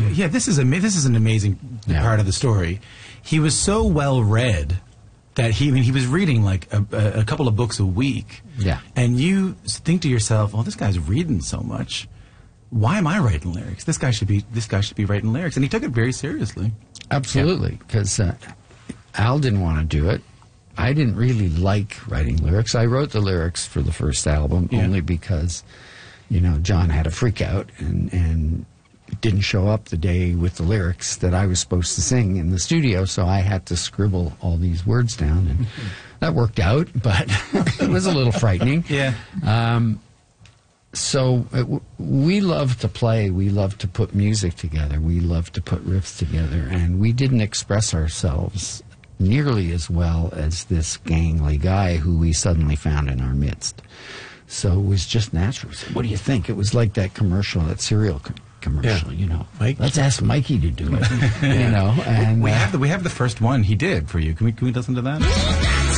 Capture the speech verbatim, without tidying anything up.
yeah, this is a this is an amazing yeah. part of the story. He was so well read that he I mean he was reading like a, a couple of books a week. Yeah. And you think to yourself, "Oh, this guy's reading so much. Why am I writing lyrics? This guy should be this guy should be writing lyrics." And he took it very seriously. Absolutely, because yeah. uh, Al didn't want to do it. I didn't really like writing lyrics. I wrote the lyrics for the first album yeah. only because, you know, John had a freak out and, and didn't show up the day with the lyrics that I was supposed to sing in the studio, so I had to scribble all these words down, and that worked out, but it was a little frightening. Yeah. Um, so it, we love to play. We love to put music together. We love to put riffs together, and we didn't express ourselves nearly as well as this gangly guy who we suddenly found in our midst. So it was just natural. So what do you think? It was like that commercial, that cereal co commercial, yeah. you know. Mike? Let's ask Mikey to do it, you know. And we uh, have the we have the first one he did for you. Can we can we listen to that?